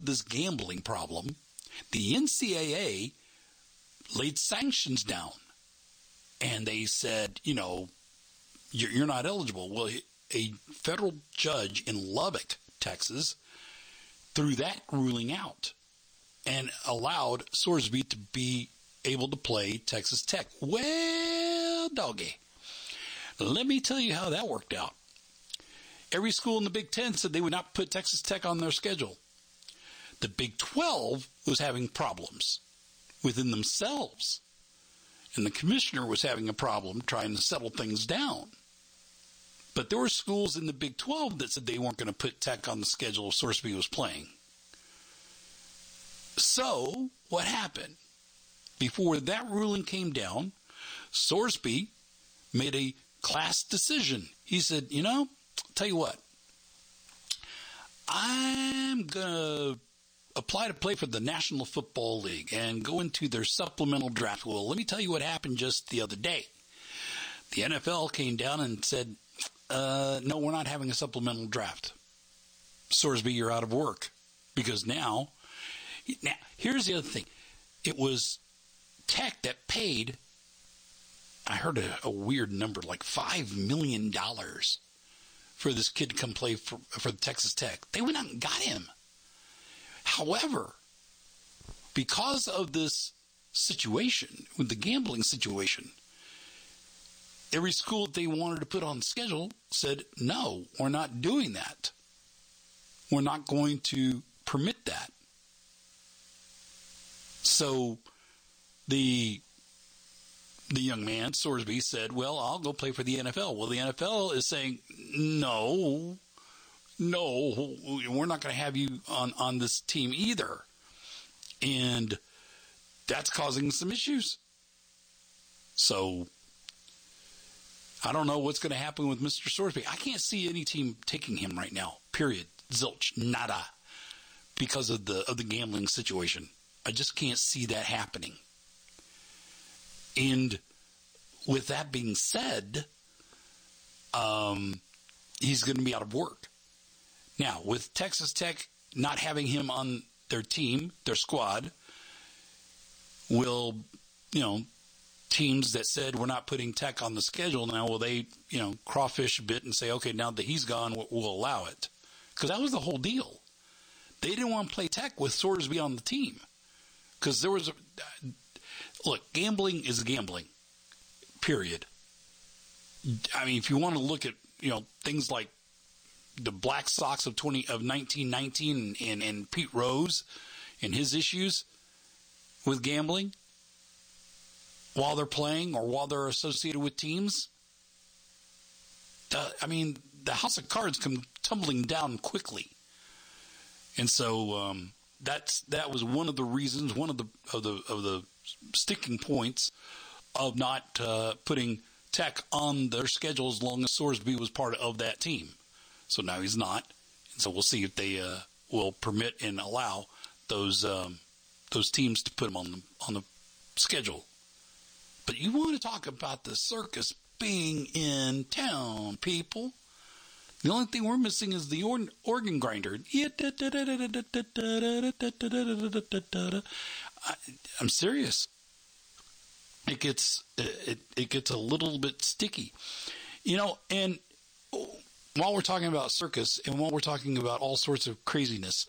this gambling problem, the NCAA laid sanctions down. And they said, you're not eligible. Well, a federal judge in Lubbock, Texas, threw that ruling out and allowed Sorsby to be able to play Texas Tech. Well, doggy, let me tell you how that worked out. Every school in the Big Ten said they would not put Texas Tech on their schedule. The Big 12 was having problems within themselves. And the commissioner was having a problem trying to settle things down. But there were schools in the Big 12 that said they weren't going to put Tech on the schedule if Sorsby was playing. So, what happened? Before that ruling came down, Sorsby made a class decision. He said, tell you what, I'm going to apply to play for the National Football League and go into their supplemental draft. Well, let me tell you what happened just the other day. The NFL came down and said, no, we're not having a supplemental draft. Sorsby, you're out of work. Because now, here's the other thing. It was Tech that paid, I heard a weird number, like $5 million for this kid to come play for Texas Tech. They went out and got him. However, because of this situation, with the gambling situation, every school that they wanted to put on the schedule said, no, we're not doing that. We're not going to permit that. So the young man, Sorsby, said, well, I'll go play for the NFL. Well, the NFL is saying, no, we're not going to have you on this team either. And that's causing some issues. So I don't know what's going to happen with Mr. Sorsby. I can't see any team taking him right now, period. Zilch, nada, because of the gambling situation. I just can't see that happening. And with that being said, he's going to be out of work. Now, with Texas Tech not having him on their team, their squad, will, teams that said we're not putting Tech on the schedule now, will they, crawfish a bit and say, okay, now that he's gone, we'll allow it? Because that was the whole deal. They didn't want to play Tech with Sorsby on the team. Because there was look, gambling is gambling, period. I mean, if you want to look at, things like the Black Sox of 1919 and Pete Rose and his issues with gambling while they're playing or while they're associated with teams, the house of cards come tumbling down quickly. And so that was one of the reasons, one of the sticking points of not putting Tech on their schedule as long as Sorsby was part of that team. So now he's not, and so we'll see if they will permit and allow those teams to put him on the schedule. But you want to talk about the circus being in town, people? The only thing we're missing is the organ grinder. I'm serious. It gets a little bit sticky, and while we're talking about circus and while we're talking about all sorts of craziness,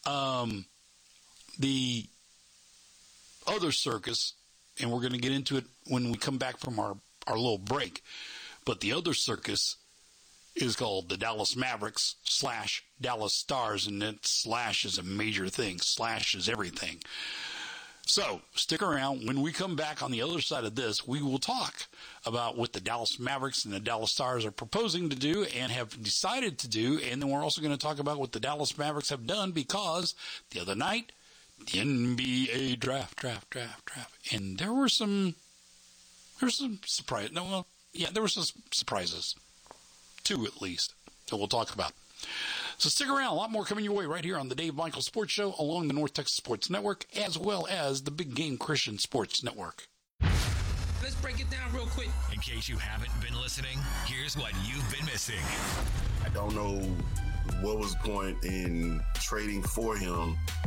the other circus, and we're going to get into it when we come back from our little break, but the other circus is called the Dallas Mavericks / Dallas Stars, and that slash is a major thing. Slash is everything. So stick around. When we come back on the other side of this, we will talk about what the Dallas Mavericks and the Dallas Stars are proposing to do and have decided to do. And then we're also going to talk about what the Dallas Mavericks have done, because the other night, the NBA draft. And there were some surprises. There were some surprises. 2 at least that we'll talk about. So stick around. A lot more coming your way right here on the Dave Michael Sports Show along the North Texas Sports Network, as well as the Big Game Christian Sports Network. Let's break it down real quick. In case you haven't been listening, here's what you've been missing. I don't know what was the point in trading for him